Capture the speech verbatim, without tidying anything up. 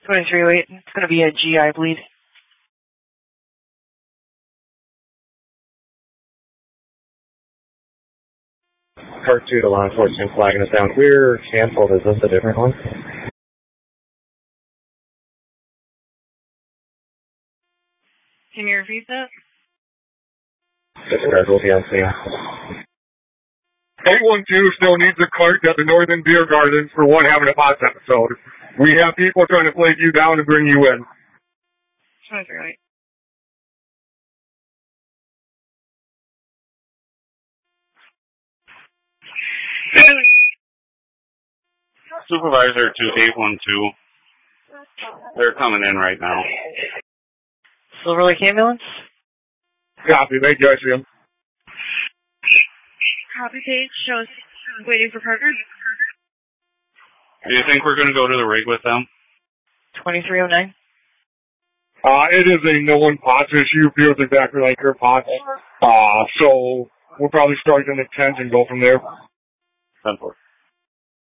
twenty-three oh eight. It's going to be a G I bleed. Car two to law enforcement flagging us down. We're canceled. Is this a different one? Can you repeat that? Disregard will be on scene. eight one two still needs a cart at the Northern Beer Gardens for one having a box episode. We have people trying to flag you down and bring you in. twenty-three oh eight. Supervisor to eight one two. They're coming in right now. Silver Lake Ambulance? Copy, thank you, I see him. Copy page shows waiting for Parker. Do you think we're going to go to the rig with them? twenty-three oh nine. Uh, it is a known POTS issue, feels exactly like her POTS. Uh, so we'll probably start in the tens and go from there. ten four.